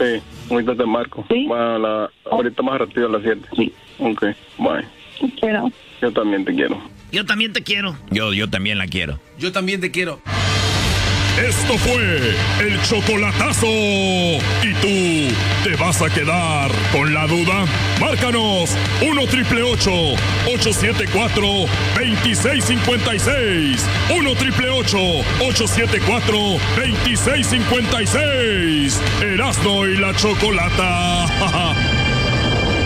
Sí, ahorita te marco. ¿Sí? Ahorita más rápido a las 7. Sí. Ok, bye. Te quiero. Yo también te quiero. Yo también te quiero. Yo también la quiero. Yo también te quiero. Esto fue el chocolatazo. ¿Y tú te vas a quedar con la duda? Márcanos 1-888-874-2656. 1-888-874-2656. Erasmo y la Chocolata.